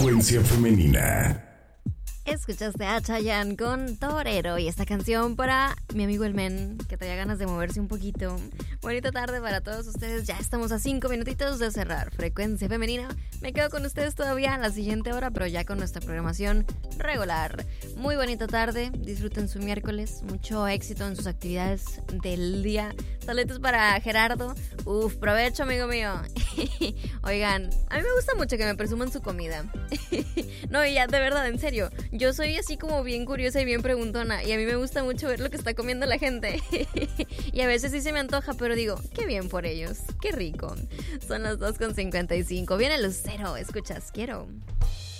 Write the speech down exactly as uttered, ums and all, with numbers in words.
Frecuencia femenina. Escuchaste a Chayanne con Torero y esta canción para mi amigo el Men, que tenía ganas de moverse un poquito. Bonita tarde para todos ustedes. Ya estamos a cinco minutitos de cerrar Frecuencia Femenina. Me quedo con ustedes todavía a la siguiente hora, pero ya con nuestra programación regular. Muy bonita tarde, disfruten su miércoles, mucho éxito en sus actividades del día. Saludos para Gerardo. Uf, provecho, amigo mío. Oigan, a mí me gusta mucho que me presuman su comida. No, y ya, de verdad, en serio. Yo soy así como bien curiosa y bien preguntona, y a mí me gusta mucho ver lo que está comiendo la gente. Y a veces sí se me antoja, pero digo, qué bien por ellos, qué rico. Son las dos con cincuenta y cinco. Viene Lucero, escuchas, quiero.